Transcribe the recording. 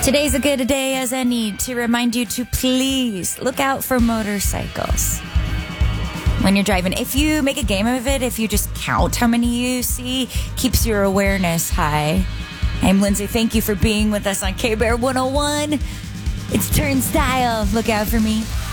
Today's a good day as any to remind you to please look out for motorcycles when you're driving. If you make a game of it, if you just count how many you see, keeps your awareness high. I'm Lindsay. Thank you for being with us on K-Bear 101. It's Turnstile. Look out for me.